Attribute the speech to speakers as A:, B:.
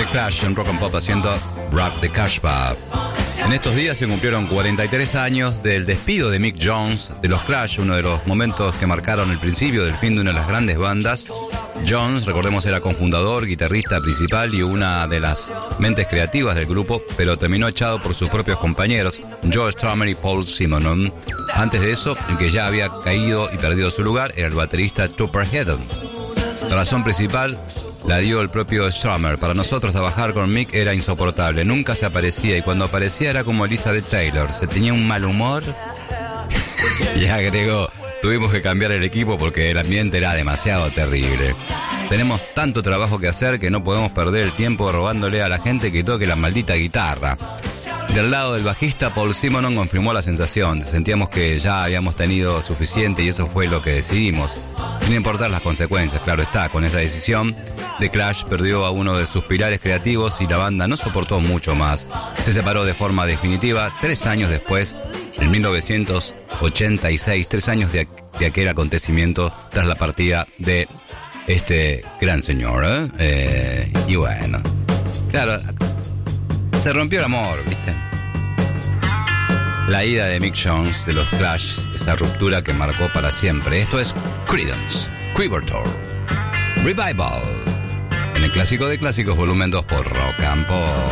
A: Clash en Rock and Pop haciendo Rock the Casbah. En estos días se cumplieron 43 años del despido de Mick Jones de los Clash, uno de los momentos que marcaron el principio del fin de una de las grandes bandas. Jones, recordemos, era cofundador, guitarrista principal y una de las mentes creativas del grupo, pero terminó echado por sus propios compañeros, Joe Strummer y Paul Simonon. Antes de eso, el que ya había caído y perdido su lugar era el baterista Tupper Headon. La razón principal la dio el propio Strummer. Para nosotros trabajar con Mick era insoportable, nunca se aparecía y cuando aparecía era como Elizabeth Taylor, se tenía un mal humor. Y agregó: tuvimos que cambiar el equipo porque el ambiente era demasiado terrible. Tenemos tanto trabajo que hacer que no podemos perder el tiempo robándole a la gente que toque la maldita guitarra. Del lado del bajista, Paul Simonon confirmó la sensación. Sentíamos que ya habíamos tenido suficiente y eso fue lo que decidimos. Sin importar las consecuencias, claro está. Con esta decisión, The Clash perdió a uno de sus pilares creativos y la banda no soportó mucho más. Se separó de forma definitiva 3 años después, en 1986, 3 años de aquel acontecimiento tras la partida de este gran señor. Y bueno, claro, se rompió el amor, ¿viste? La ida de Mick Jones de los Clash, esa ruptura que marcó para siempre. Esto es Creedence Clearwater Revival, en el clásico de clásicos, volumen 2 por Rock and Pop.